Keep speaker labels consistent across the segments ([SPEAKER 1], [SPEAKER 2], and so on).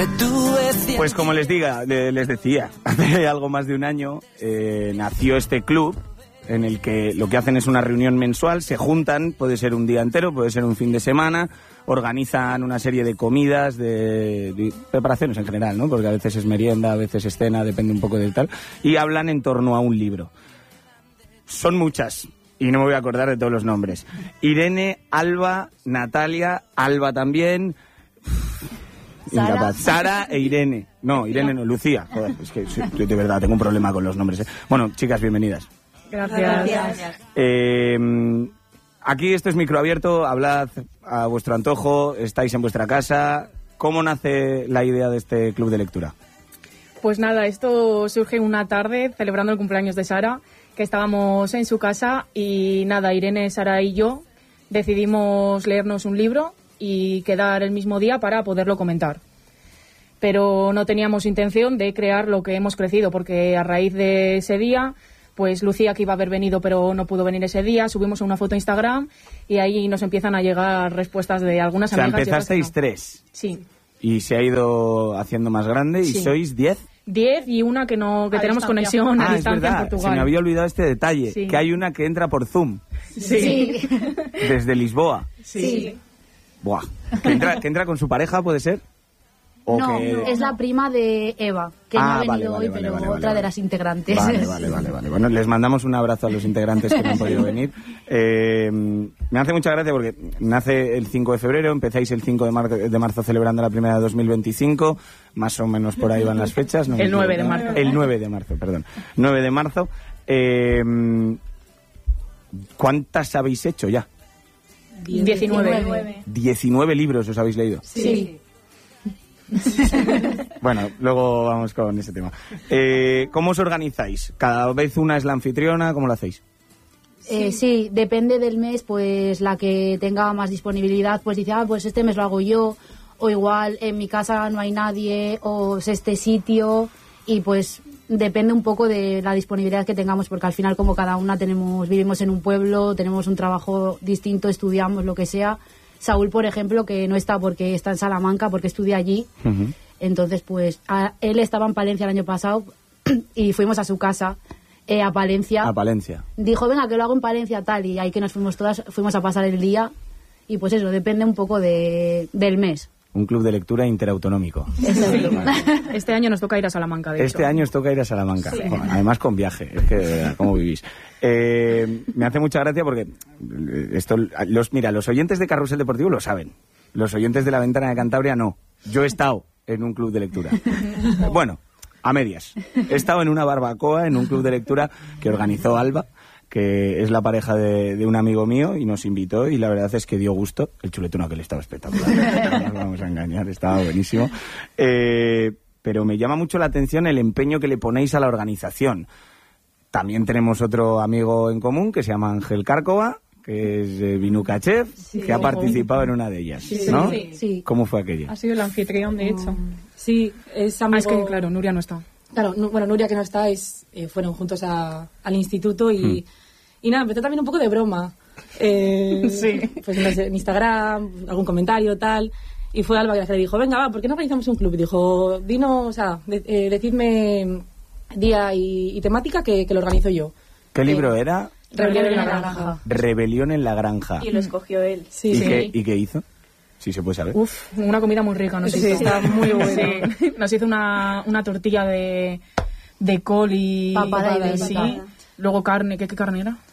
[SPEAKER 1] Pues como les decía, hace algo más de un año nació este club en el que lo que hacen es una reunión mensual, se juntan, puede ser un día entero, puede ser un fin de semana, organizan una serie de comidas, de preparaciones en general, ¿no? Porque a veces es merienda, a veces es cena, depende un poco del tal, y hablan en torno a un libro. Son muchas, y no me voy a acordar de todos los nombres. Irene, Alba, Natalia, Alba también... Sara e Irene. No, Irene no, Lucía. Joder, es que de verdad tengo un problema con los nombres. Bueno, chicas, bienvenidas.
[SPEAKER 2] Gracias.
[SPEAKER 1] Aquí esto es microabierto, hablad a vuestro antojo, estáis en vuestra casa. ¿Cómo nace la idea de este club de lectura?
[SPEAKER 2] Pues nada, esto surge una tarde celebrando el cumpleaños de Sara, que estábamos en su casa y nada, Irene, Sara y yo decidimos leernos un libro y quedar el mismo día para poderlo comentar. Pero no teníamos intención de crear lo que hemos crecido, porque a raíz de ese día, pues Lucía, que iba a haber venido pero no pudo venir ese día, subimos una foto a Instagram y ahí nos empiezan a llegar respuestas de algunas amigas.
[SPEAKER 1] O sea, empezasteis 3.
[SPEAKER 2] Sí.
[SPEAKER 1] Y se ha ido haciendo más grande y sois 10.
[SPEAKER 2] 10 y una que tenemos conexión a distancia en Portugal.
[SPEAKER 1] Se me había olvidado este detalle,
[SPEAKER 2] sí.
[SPEAKER 1] Que hay una que entra por Zoom.
[SPEAKER 2] Sí.
[SPEAKER 1] Desde Lisboa.
[SPEAKER 2] Sí.
[SPEAKER 1] Buah. ¿Que entra con su pareja, puede ser? ¿O
[SPEAKER 3] no,
[SPEAKER 1] que...
[SPEAKER 3] es la prima de Eva, que no ha venido hoy, pero otra de las integrantes.
[SPEAKER 1] Vale. Bueno, les mandamos un abrazo a los integrantes que no han podido venir. Me hace mucha gracia porque nace el 5 de febrero, empezáis el 5 de marzo celebrando la primera de 2025, más o menos por ahí van las fechas. No
[SPEAKER 2] el 9 de marzo.
[SPEAKER 1] El 9 de marzo, perdón. 9 de marzo. ¿Cuántas habéis hecho ya?
[SPEAKER 2] 19.
[SPEAKER 1] 19 libros os habéis leído.
[SPEAKER 2] Sí.
[SPEAKER 1] Bueno, luego vamos con ese tema. ¿Cómo os organizáis? ¿Cada vez una es la anfitriona? ¿Cómo lo hacéis?
[SPEAKER 3] Sí, depende del mes, pues la que tenga más disponibilidad, pues dice, pues este mes lo hago yo, o igual en mi casa no hay nadie, o es este sitio, y pues depende un poco de la disponibilidad que tengamos, porque al final como cada una vivimos en un pueblo, tenemos un trabajo distinto, estudiamos, lo que sea. Saúl, por ejemplo, que no está porque está en Salamanca, porque estudia allí. Uh-huh. Entonces, pues, él estaba en Palencia el año pasado y fuimos a su casa, a Palencia.
[SPEAKER 1] A Palencia.
[SPEAKER 3] Dijo, venga, que lo hago en Palencia, tal, y ahí que nos fuimos todas, fuimos a pasar el día. Y pues eso, depende un poco del mes.
[SPEAKER 1] Un club de lectura interautonómico.
[SPEAKER 2] Este año nos toca ir a Salamanca, de hecho.
[SPEAKER 1] Este año os toca ir a Salamanca.
[SPEAKER 2] Sí.
[SPEAKER 1] Bueno, además con viaje. Es que, ¿cómo vivís? Me hace mucha gracia porque los oyentes de Carrusel Deportivo lo saben. Los oyentes de La Ventana de Cantabria no. Yo he estado en un club de lectura. Bueno, a medias. He estado en una barbacoa, en un club de lectura que organizó Alba, que es la pareja de un amigo mío, y nos invitó, y la verdad es que dio gusto. El chuletón aquel estaba espectacular, no nos vamos a engañar, estaba buenísimo. Pero me llama mucho la atención el empeño que le ponéis a la organización. También tenemos otro amigo en común que se llama Ángel Cárcova, que es Vinuca Chef, que ha participado en una de ellas, ¿no?
[SPEAKER 3] Sí.
[SPEAKER 1] ¿Cómo fue aquello?
[SPEAKER 2] Ha sido el anfitrión, de hecho.
[SPEAKER 4] Sí, es amigo...
[SPEAKER 2] Es que, claro, Nuria no está.
[SPEAKER 4] Claro, bueno, Nuria, que no está, fueron juntos al instituto y nada, empezó también un poco de broma.
[SPEAKER 2] Sí.
[SPEAKER 4] Pues no sé, en Instagram, algún comentario, tal. Y fue Alba que le dijo, venga, va, ¿por qué no organizamos un club? Dijo, dinos, o sea, decidme día y temática que lo organizo yo.
[SPEAKER 1] ¿Qué libro era?
[SPEAKER 4] Rebelión en la Granja.
[SPEAKER 1] Rebelión en la Granja.
[SPEAKER 5] Y lo escogió él.
[SPEAKER 4] Sí.
[SPEAKER 1] ¿Y qué hizo? Si se puede saber.
[SPEAKER 2] Uf, una comida muy rica nos hizo.
[SPEAKER 4] Está muy buena.
[SPEAKER 2] Sí. Nos hizo una tortilla de col y
[SPEAKER 3] papada,
[SPEAKER 2] sí. Luego carne, ¿qué carne era?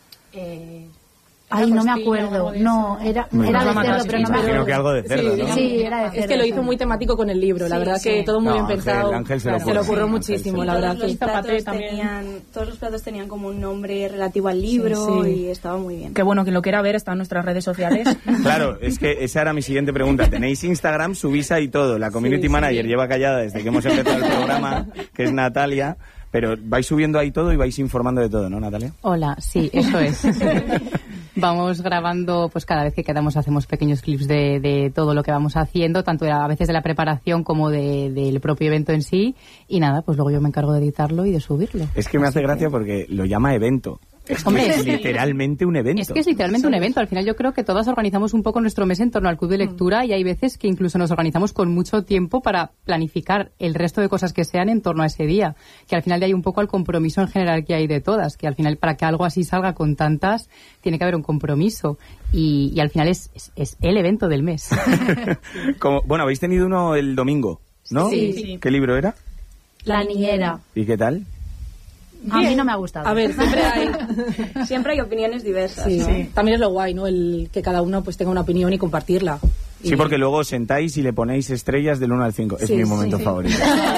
[SPEAKER 3] Ay, no me acuerdo. No, era de cerdo, pero no me acuerdo.
[SPEAKER 1] Que algo de cerdo, ¿no?
[SPEAKER 3] Sí, era de cerdo.
[SPEAKER 4] Es que lo hizo muy temático con el libro, la verdad que todo muy bien pensado.
[SPEAKER 1] Ángel se
[SPEAKER 4] lo ocurrió muchísimo, la verdad.
[SPEAKER 5] Todos los platos tenían como un nombre relativo al libro y estaba muy bien.
[SPEAKER 2] Qué bueno, quien lo quiera ver está en nuestras redes sociales.
[SPEAKER 1] Claro, es que esa era mi siguiente pregunta. Tenéis Instagram, subís ahí todo. La community manager lleva callada desde que hemos empezado el programa, que es Natalia. Pero vais subiendo ahí todo y vais informando de todo, ¿no, Natalia?
[SPEAKER 6] Hola, sí, eso es. Vamos grabando, pues cada vez que quedamos hacemos pequeños clips de todo lo que vamos haciendo, tanto a veces de la preparación como del propio evento en sí. Y nada, pues luego yo me encargo de editarlo y de subirlo.
[SPEAKER 1] Es que me hace gracia porque lo llama evento.
[SPEAKER 6] Hombre,
[SPEAKER 1] es literalmente un evento.
[SPEAKER 6] Es que es literalmente un evento. Al final yo creo que todas organizamos un poco nuestro mes en torno al club de lectura y hay veces que incluso nos organizamos con mucho tiempo para planificar el resto de cosas que sean en torno a ese día. Que al final de ahí un poco al compromiso en general que hay de todas. Que al final para que algo así salga con tantas tiene que haber un compromiso. Y al final es el evento del mes.
[SPEAKER 1] Bueno, habéis tenido uno el domingo, ¿no?
[SPEAKER 3] Sí.
[SPEAKER 1] ¿Qué libro era?
[SPEAKER 3] La niñera.
[SPEAKER 1] ¿Y qué tal?
[SPEAKER 3] A mí no me ha gustado.
[SPEAKER 4] A ver,
[SPEAKER 5] Siempre hay opiniones diversas.
[SPEAKER 4] sí,
[SPEAKER 5] ¿no?
[SPEAKER 4] sí. También es lo guay, ¿no? El que cada uno pues tenga una opinión y compartirla.
[SPEAKER 1] Sí, porque luego os sentáis y le ponéis estrellas del 1 al 5. Es
[SPEAKER 4] Sí,
[SPEAKER 1] mi
[SPEAKER 4] sí,
[SPEAKER 1] momento
[SPEAKER 4] sí.
[SPEAKER 1] favorito.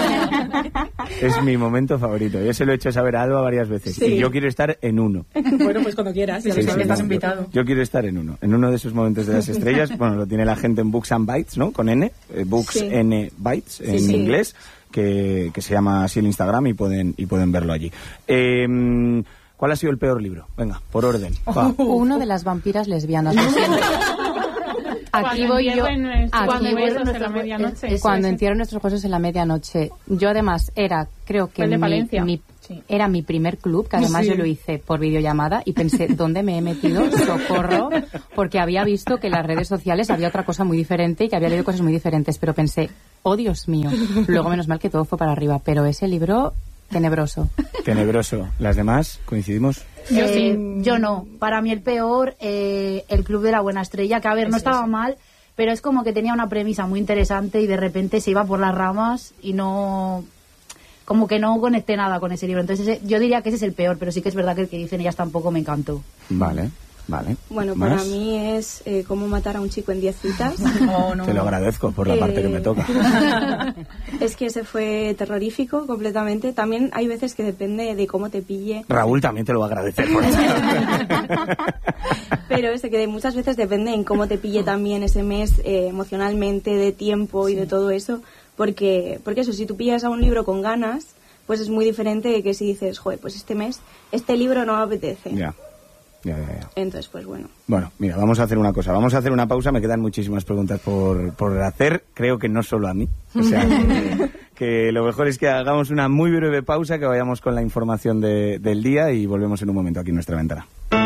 [SPEAKER 1] Es mi momento favorito. Yo se lo he hecho saber a Alba varias veces.
[SPEAKER 4] Sí.
[SPEAKER 1] Y yo quiero estar en uno.
[SPEAKER 4] Bueno, pues cuando quieras. Ya
[SPEAKER 1] Sí,
[SPEAKER 4] lo
[SPEAKER 1] sí,
[SPEAKER 4] sabes.
[SPEAKER 1] no,
[SPEAKER 2] estás invitado.
[SPEAKER 1] Yo quiero estar en uno de esos momentos de las estrellas. Bueno, lo tiene la gente en Books and Bytes, ¿no? Con N, Books
[SPEAKER 5] Sí.
[SPEAKER 1] N Bytes en
[SPEAKER 5] sí.
[SPEAKER 1] inglés, que se llama así el Instagram y pueden verlo allí. ¿Cuál ha sido el peor libro? Venga, por orden. Va.
[SPEAKER 6] Uno de las vampiras lesbianas. Lo siento. Aquí voy yo.
[SPEAKER 2] Cuando
[SPEAKER 6] Aquí voy
[SPEAKER 2] huesos en la medianoche.
[SPEAKER 6] Cuando entierro nuestros huesos en la medianoche. Yo además creo que
[SPEAKER 2] Fue el de Palencia. Sí.
[SPEAKER 6] era mi primer club, que además yo lo hice por videollamada y pensé, ¿dónde me he metido? Socorro, porque había visto que en las redes sociales había otra cosa muy diferente y que había leído cosas muy diferentes, pero pensé, oh Dios mío, luego menos mal que todo fue para arriba, pero ese libro, tenebroso.
[SPEAKER 1] Tenebroso. ¿Las demás coincidimos?
[SPEAKER 2] Yo sí.
[SPEAKER 3] Yo no. Para mí el peor, el Club de la Buena Estrella, que a ver, no estaba mal, pero es como que tenía una premisa muy interesante y de repente se iba por las ramas y no... Como que no conecté nada con ese libro. Entonces yo diría que ese es el peor, pero sí que es verdad que el que dicen ellas tampoco me encantó.
[SPEAKER 1] Vale.
[SPEAKER 5] Bueno,
[SPEAKER 1] ¿Más?
[SPEAKER 5] para mí es cómo matar a un chico en 10 citas.
[SPEAKER 2] Oh, no.
[SPEAKER 1] Te lo agradezco por la parte que me toca.
[SPEAKER 5] Es que ese fue terrorífico completamente. También hay veces que depende de cómo te pille.
[SPEAKER 1] Raúl también te lo va a agradecer por eso.
[SPEAKER 5] Pero que muchas veces depende en cómo te pille también ese mes emocionalmente, de tiempo y de todo eso. Porque eso, si tú pillas a un libro con ganas, pues es muy diferente de que si dices, joder, pues este mes, este libro no me apetece.
[SPEAKER 1] Ya.
[SPEAKER 5] Entonces, pues bueno.
[SPEAKER 1] Bueno, mira, vamos a hacer una cosa. Vamos a hacer una pausa. Me quedan muchísimas preguntas por hacer. Creo que no solo a mí. O sea, que lo mejor es que hagamos una muy breve pausa, que vayamos con la información del día y volvemos en un momento aquí en Nuestra Ventana.